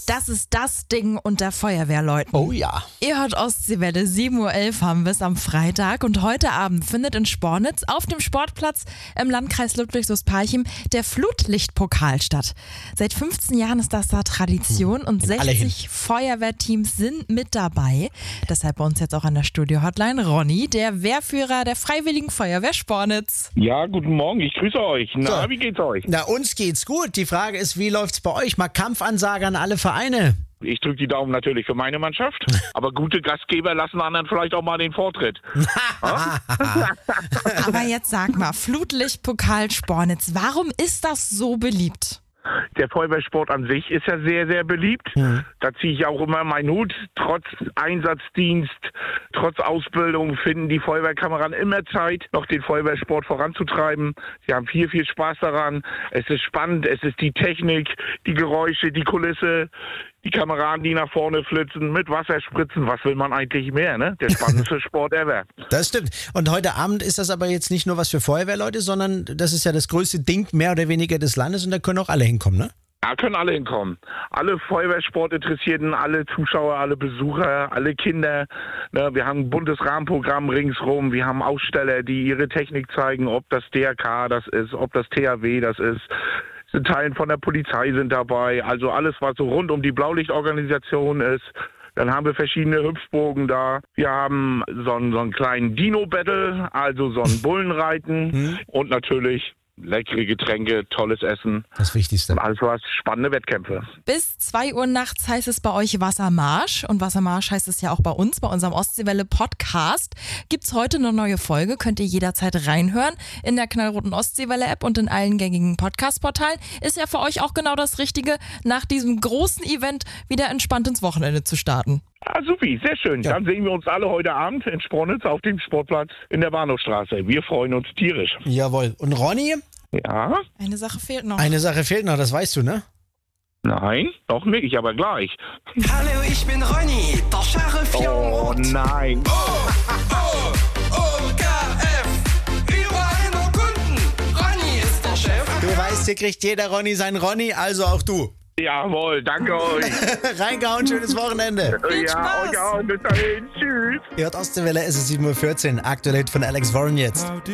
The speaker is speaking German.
Das ist das Ding unter Feuerwehrleuten. Oh ja. Ihr hört Ostseewelle, 7.11 Uhr haben wir es am Freitag und heute Abend findet in Spornitz auf dem Sportplatz im Landkreis Ludwigslust-Parchim der Flutlichtpokal statt. Seit 15 Jahren ist das da Tradition und 60 Feuerwehrteams sind mit dabei. Deshalb bei uns jetzt auch an der Studio-Hotline Ronny, der Wehrführer der Freiwilligen Feuerwehr Spornitz. Ja, guten Morgen, ich grüße euch. Na, wie geht's euch? Na, uns geht's gut. Die Frage ist, wie läuft's bei euch? Mal Kampfansage an alle Vereine. Ich drücke die Daumen natürlich für meine Mannschaft, aber gute Gastgeber lassen anderen vielleicht auch mal den Vortritt. Aber jetzt sag mal, Flutlichtpokal Spornitz, warum ist das so beliebt? Der Feuerwehrsport an sich ist ja sehr, sehr beliebt. Da ziehe ich auch immer meinen Hut. Trotz Einsatzdienst, trotz Ausbildung finden die Feuerwehrkameraden immer Zeit, noch den Feuerwehrsport voranzutreiben. Sie haben viel, viel Spaß daran. Es ist spannend, es ist die Technik, die Geräusche, die Kulisse, die Kameraden, die nach vorne flitzen, mit Wasser spritzen. Was will man eigentlich mehr, ne? Der spannendste Sport ever. Das stimmt. Und heute Abend ist das aber jetzt nicht nur was für Feuerwehrleute, sondern das ist ja das größte Ding mehr oder weniger des Landes und da können auch alle hinkommen, ne? Da können alle hinkommen. Alle Feuerwehrsportinteressierten, alle Zuschauer, alle Besucher, alle Kinder. Ne, wir haben ein buntes Rahmenprogramm ringsrum. Wir haben Aussteller, die ihre Technik zeigen, ob das DRK das ist, ob das THW das ist. Teilen von der Polizei sind dabei. Also alles, was so rund um die Blaulichtorganisation ist. Dann haben wir verschiedene Hüpfbogen da. Wir haben so einen kleinen Dino-Battle, also so ein Bullenreiten und natürlich leckere Getränke, tolles Essen. Das Wichtigste. Also was, spannende Wettkämpfe. Bis 2 Uhr nachts heißt es bei euch Wassermarsch. Und Wassermarsch heißt es ja auch bei uns, bei unserem Ostseewelle-Podcast. Gibt's heute eine neue Folge, könnt ihr jederzeit reinhören. In der knallroten Ostseewelle-App und in allen gängigen Podcast-Portalen. Ist ja für euch auch genau das Richtige, nach diesem großen Event wieder entspannt ins Wochenende zu starten. Ah, supi, sehr schön. Ja. Dann sehen wir uns alle heute Abend in Spornitz auf dem Sportplatz in der Bahnhofstraße. Wir freuen uns tierisch. Jawohl. Und Ronny, Ja? Eine Sache fehlt noch. eine Sache fehlt noch, das weißt du, ne? Nein? Noch nicht, aber gleich. Hallo, ich bin Ronny, der Sheriff hier im Oh Ort. nein. OKF, überall nur Kunden. Ronny ist der Chef. Du weißt, hier kriegt jeder Ronny seinen Ronny, also auch du. Jawohl, danke euch. Reingehauen, schönes Wochenende. Viel Ja, Spaß. euch auch. Bis dahin. Tschüss. Ihr hört Ostseewelle, es ist 7.14 Uhr. Aktuell Hit von Alex Warren jetzt.